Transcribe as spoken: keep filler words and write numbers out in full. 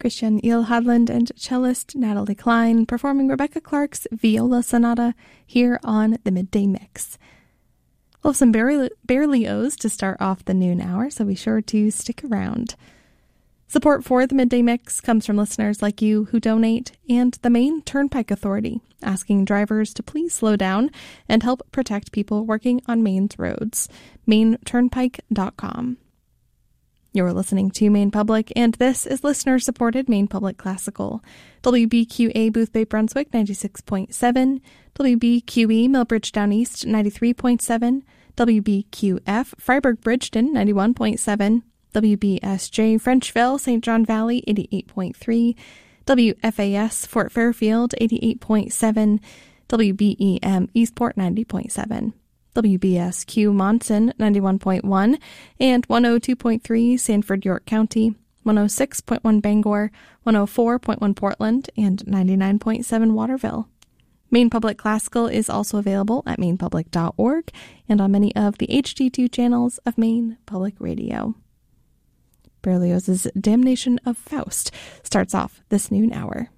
Christian Il-Hadland and cellist Natalie Klein performing Rebecca Clark's Viola Sonata here on the Midday Mix. We'll have some Berli- Berlioz to start off the noon hour, so be sure to stick around. Support for the Midday Mix comes from listeners like you who donate and the Maine Turnpike Authority, asking drivers to please slow down and help protect people working on Maine's roads. maine turnpike dot com. You're listening to Maine Public, and this is listener-supported Maine Public Classical. W B Q A Boothbay Brunswick ninety-six point seven, W B Q E Millbridge Down East ninety-three point seven, W B Q F Freiburg Bridgeton ninety-one point seven, W B S J Frenchville Saint John Valley eighty-eight point three, W F A S Fort Fairfield eighty-eight point seven, W B E M Eastport ninety point seven. W B S Q Monson ninety-one point one, and one oh two point three Sanford York County, one oh six point one Bangor, one oh four point one Portland, and ninety-nine point seven Waterville. Maine Public Classical is also available at maine public dot org and on many of the H D two channels of Maine Public Radio. Berlioz's Damnation of Faust starts off this noon hour.